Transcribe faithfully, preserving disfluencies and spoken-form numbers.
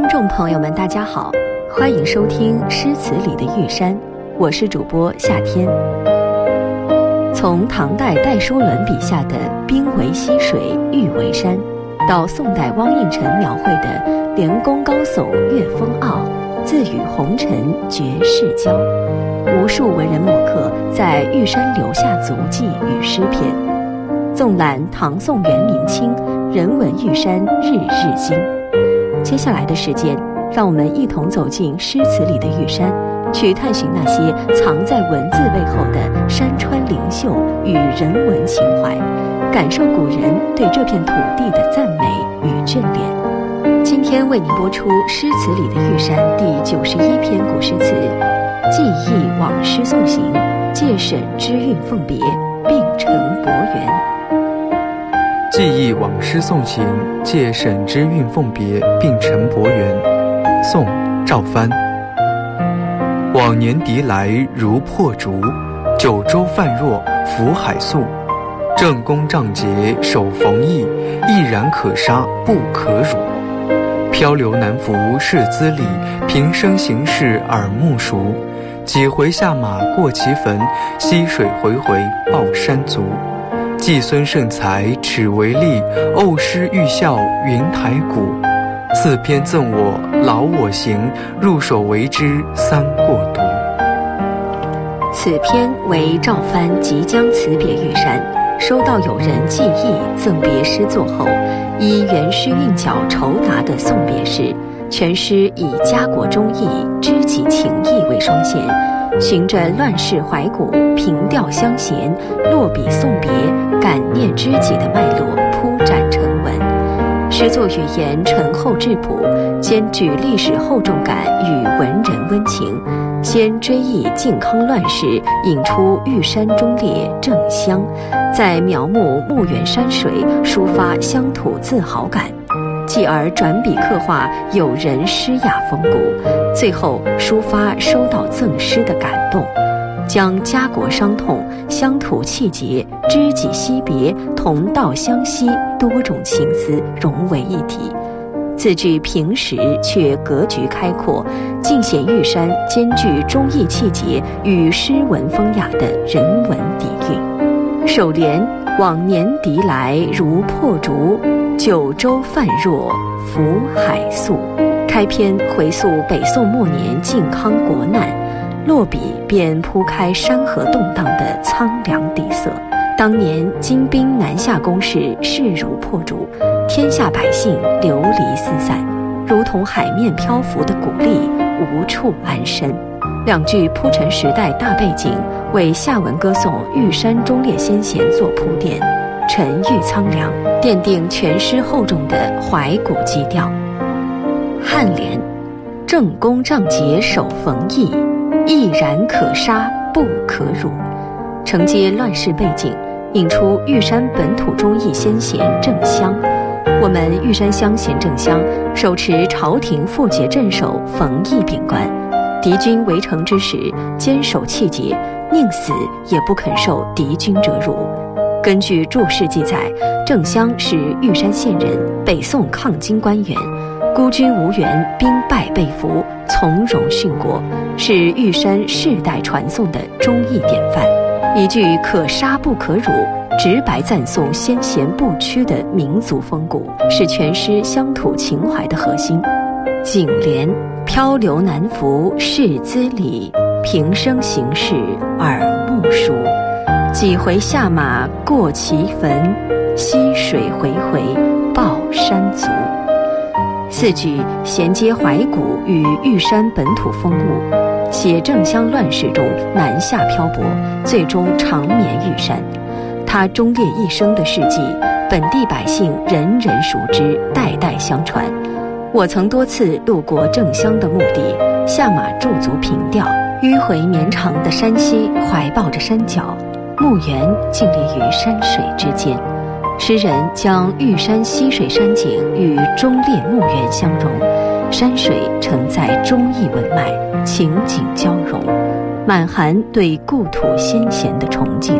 听众朋友们大家好，欢迎收听诗词里的玉山，我是主播夏天。从唐代戴叔伦笔下的冰为溪水，玉为山，到宋代汪应辰描绘的连宫高耸月风傲，自与红尘绝世交，无数文人墨客在玉山留下足迹与诗篇。纵览唐宋元明清，人文玉山日日新。接下来的时间，让我们一同走进诗词里的玉山，去探寻那些藏在文字背后的山川灵秀与人文情怀，感受古人对这片土地的赞美与眷恋。今天为您播出诗词里的玉山第九十一篇古诗词《记忆往诗送行》，借沈之韵奉别，并成博园。 记忆往诗送行，借沈之韵奉别，并成博园。宋·赵藩。往年笛来如破竹，九州泛若浮海粟。正宫仗节手逢意，毅然可杀不可辱。漂流难扶是资礼，平生行事耳目熟。几回下马过其坟，溪水回回报山足。季孙盛才尺为例，偶诗欲笑云台古。四篇赠我劳我行，入手为之三过独。 此篇为赵藩即将辞别玉山，收到友人寄意赠别诗作后，以原诗韵脚酬答的送别诗，全诗以家国忠义、知己情谊为双线，循着乱世怀古、平调相衔、落笔送别、感念知己的脉络铺展成文。诗作语言醇厚质朴，兼具历史厚重感与文人温情，先追忆靖康乱世，引出玉山忠烈正乡，再描摹墓园山水，抒发乡土自豪感，继而转笔刻画友人诗雅风骨，最后抒发收到赠诗的感动，将家国伤痛、乡土气节、知己惜别、同道相惜多种情思融为一体。字句平实却格局开阔，尽显玉山兼具忠义气节与诗文风雅的人文底蕴。首联往年笛来如破竹，九州泛若浮海粟。开篇回溯北宋末年靖康国难，落笔便铺开山河动荡的苍凉底色。当年金兵南下攻势势如破竹，天下百姓流离四散，如同海面漂浮的谷粒，无处安身。两句铺陈时代大背景，为下文歌颂玉山忠烈先贤做铺垫，沉郁苍凉，奠定全诗厚重的怀古基调。颔联正宫仗节手逢意，毅然可杀不可辱。承接乱世背景，引出玉山本土忠义先贤正乡。我们玉山乡贤正乡手持朝廷复节镇守冯异禀官，敌军围城之时坚守气节，宁死也不肯受敌军折辱。根据注释记载，正乡是玉山县人，北宋抗金官员，孤军无援，兵败被俘，从容殉国，是玉山世代传颂的忠义典范。一句可杀不可辱，直白赞颂先贤不屈的民族风骨，是全诗乡土情怀的核心。颈联漂流难扶是资礼，平生行事耳目熟。几回下马过其坟，溪水回回报山足。四句衔接怀古与玉山本土风物，写正乡乱世中南下漂泊，最终长眠玉山。他忠烈一生的事迹，本地百姓人人熟知，代代相传。我曾多次路过正乡的墓地，下马驻足凭吊，迂回绵长的山溪怀抱着山脚，墓园静立于山水之间。诗人将玉山溪水山景与忠烈墓园相融，山水承载忠义文脉，情景交融，满含对故土先贤的崇敬。